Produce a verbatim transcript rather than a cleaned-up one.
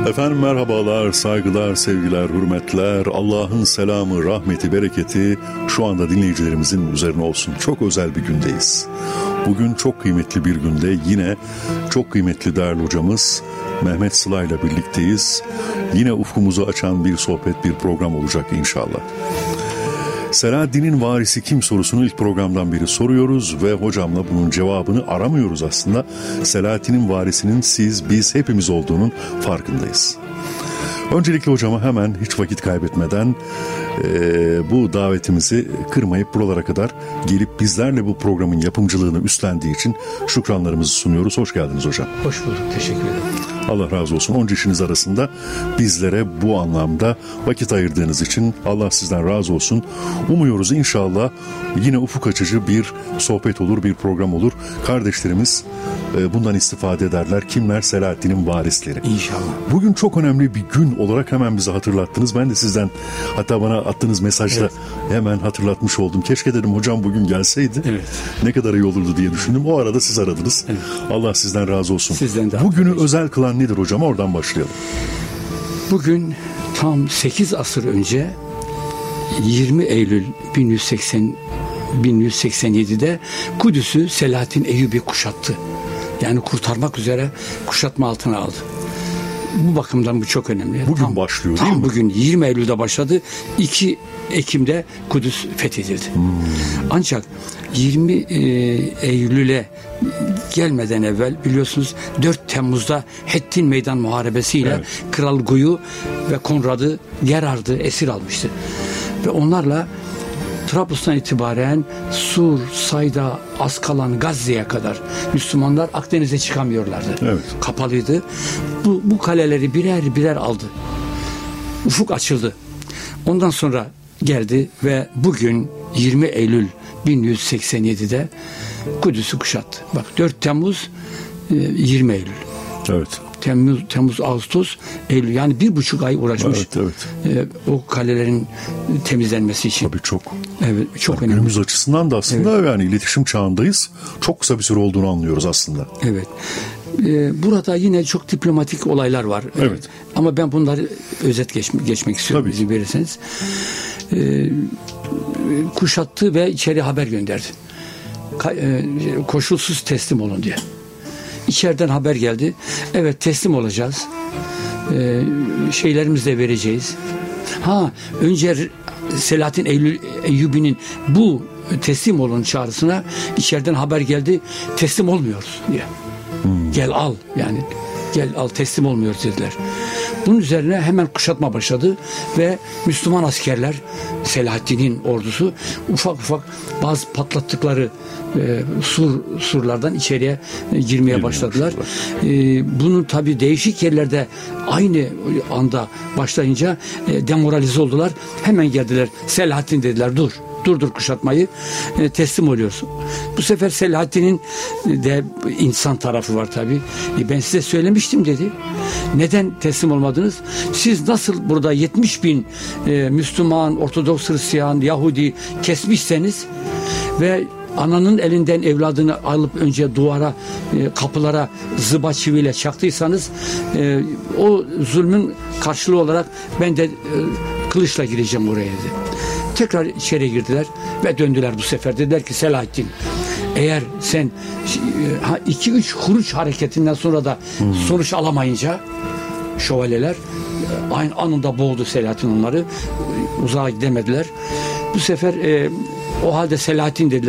Efendim merhabalar, saygılar, sevgiler, hürmetler, Allah'ın selamı, rahmeti, bereketi şu anda dinleyicilerimizin üzerine olsun. Çok özel bir gündeyiz. Bugün çok kıymetli bir günde yine çok kıymetli değerli hocamız Mehmet Sıla ile birlikteyiz. Yine ufkumuzu açan bir sohbet, bir program olacak inşallah. Selahaddin'in varisi kim sorusunu ilk programdan beri soruyoruz ve hocamla bunun cevabını aramıyoruz aslında. Selahaddin'in varisinin siz, biz hepimiz olduğunun farkındayız. Öncelikle hocama hemen hiç vakit kaybetmeden e, bu davetimizi kırmayıp buralara kadar gelip bizlerle bu programın yapımcılığını üstlendiği için şükranlarımızı sunuyoruz. Hoş geldiniz hocam. Hoş bulduk, teşekkür ederim. Allah razı olsun. Onca işiniz arasında bizlere bu anlamda vakit ayırdığınız için Allah sizden razı olsun. Umuyoruz inşallah yine ufuk açıcı bir sohbet olur, bir program olur. Kardeşlerimiz bundan istifade ederler. Kimler? Selahaddin'in varisleri. İnşallah. Bugün çok önemli bir gün olarak hemen bize hatırlattınız. Ben de sizden hatta bana attığınız mesajla evet. hemen hatırlatmış oldum. Keşke dedim hocam bugün gelseydi. Evet. Ne kadar iyi olurdu diye düşündüm. O arada siz aradınız. Evet. Allah sizden razı olsun. Sizden de. Bugünü özel kılan nedir hocam? Oradan başlayalım. Bugün tam sekiz asır önce yirmi Eylül bin yüz seksen bin yüz seksen yedi'de Kudüs'ü Selahaddin Eyyubi kuşattı. Yani kurtarmak üzere kuşatma altına aldı. Bu bakımdan bu çok önemli. Bugün tam, başlıyor tam değil mi? Bugün yirmi Eylül'de başladı. iki Ekim'de Kudüs fethedildi. Hmm. Ancak yirmi Eylül'e gelmeden evvel biliyorsunuz dört Temmuz'da Hettin Meydan Muharebesi'yle evet. Kral Guyu ve Konrad'ı Gerard'ı esir almıştı. Ve onlarla Trablus'tan itibaren Sur, Sayda, Askalan, Gazze'ye kadar Müslümanlar Akdeniz'e çıkamıyorlardı. Evet. Kapalıydı. Bu, bu kaleleri birer birer aldı. Ufuk açıldı. Ondan sonra geldi ve bugün yirmi Eylül bin yüz seksen yedi'de Kudüs'ü kuşattı. Bak dört Temmuz yirmi Eylül. Evet. Temmuz, Temmuz, Ağustos, Eylül yani bir buçuk ay uğraşmış. Evet, evet. E, o kalelerin temizlenmesi için. Tabii çok. Evet, çok yani önemli. Günümüz açısından da aslında evet. yani iletişim çağındayız. Çok kısa bir süre olduğunu anlıyoruz aslında. Evet. E, burada yine çok diplomatik olaylar var. Evet. E, ama ben bunları özet geç, geçmek istiyorum. Tabii. İzin verirseniz. E, kuşattı ve içeri haber gönderdi. Ka, e, koşulsuz teslim olun diye. İçeriden haber geldi. Evet teslim olacağız. Ee, şeylerimizi de vereceğiz. Ha önce Selahaddin Eylül, Eyyubi'nin bu teslim olun çağrısına içeriden haber geldi. Teslim olmuyoruz diye. Hmm. Gel al yani. Gel al teslim olmuyoruz dediler. Bunun üzerine hemen kuşatma başladı ve Müslüman askerler Selahaddin'in ordusu ufak ufak bazı patlattıkları e, sur surlardan içeriye e, girmeye başladılar. E, bunun tabii değişik yerlerde aynı anda başlayınca e, demoralize oldular. Hemen geldiler. Selahaddin dediler dur. Durdur kuşatmayı, e, teslim oluyorsun. Bu sefer Selahaddin'in de insan tarafı var tabii. E, ben size söylemiştim dedi. Neden teslim olmadınız? Siz nasıl burada yetmiş bin e, Müslüman, Ortodoks Hristiyan, Yahudi kesmişseniz ve ananın elinden evladını alıp önce duvara, e, kapılara zıba çiviyle çaktıysanız e, o zulmün karşılığı olarak ben de e, kılıçla gireceğim oraya dedi. Tekrar içeri girdiler ve döndüler bu sefer. Dediler ki Selahaddin eğer sen iki üç Huruç hareketinden sonra da hmm. sonuç alamayınca şövalyeler aynı anında boğdu Selahaddin onları. Uzağa gidemediler. Bu sefer e, o halde Selahaddin dediler.